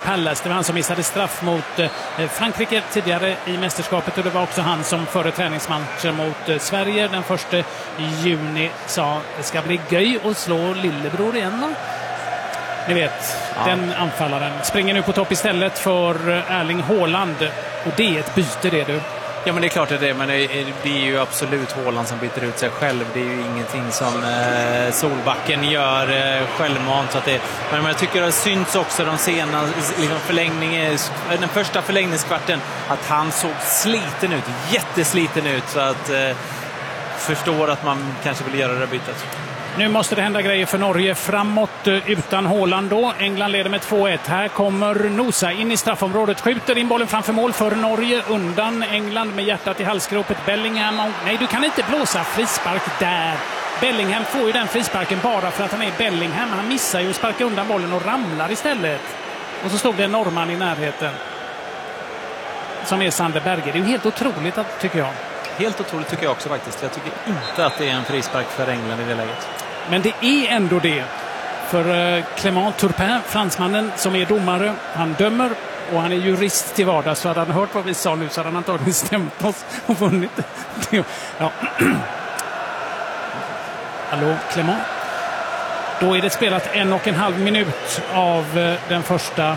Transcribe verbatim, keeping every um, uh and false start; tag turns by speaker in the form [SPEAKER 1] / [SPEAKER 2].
[SPEAKER 1] Palace. Det var han som missade straff mot eh, Frankrike tidigare i mästerskapet, och det var också han som före träningsmatchen mot eh, Sverige den första juni sa det ska bli göj att slå lillebror igen då. Ni vet, ja. Den anfallaren springer nu på topp istället för Erling Haaland, och det är ett byte det du.
[SPEAKER 2] Ja, men det är klart att det är, men det är ju absolut Haaland som byter ut sig själv. Det är ju ingenting som eh, Solbacken gör eh, självmant. Så att det, men jag tycker det syns också de sena liksom förlängningen, den första förlängningskvarten, att han såg sliten ut, jättesliten ut, så att eh, förstår att man kanske vill göra det bytet.
[SPEAKER 1] Nu måste det hända grejer för Norge framåt utan Haaland då. England leder med två ett. Här kommer Nosa in i straffområdet. Skjuter in bollen framför mål för Norge. Undan England med hjärtat i halsgropet. Bellingham. Nej, du kan inte blåsa frispark där. Bellingham får ju den frisparken bara för att han är Bellingham. Han missar ju att sparka undan bollen och ramlar istället. Och så stod det en norrman i närheten. Som är Sander Berge. Det är ju helt otroligt, tycker jag.
[SPEAKER 2] Helt otroligt tycker jag också faktiskt. Jag tycker inte att det är en frispark för England i det läget.
[SPEAKER 1] Men det är ändå det. För Clément Turpin, fransmannen som är domare, han dömer och han är jurist till vardags. Så hade han hört vad vi sa nu så hade han antagligen stämt oss och vunnit. Ja. Hallå, Clément. Då är det spelat en och en halv minut av den första